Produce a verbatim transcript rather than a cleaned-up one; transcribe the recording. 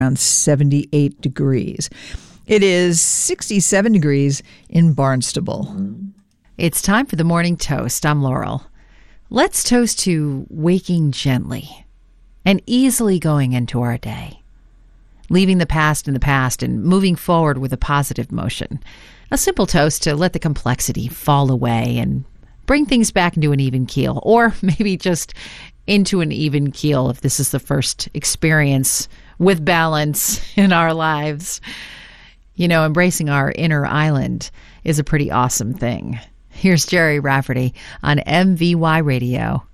around seventy-eight degrees. It is sixty-seven degrees in Barnstable. It's time for the morning toast. I'm Laurel. Let's toast to waking gently and easily going into our day, leaving the past in the past and moving forward with a positive motion. A simple toast to let the complexity fall away and bring things back into an even keel, or maybe just into an even keel if this is the first experience with balance in our lives. You know, embracing our inner island is a pretty awesome thing. Here's Jerry Rafferty on M V Y Radio.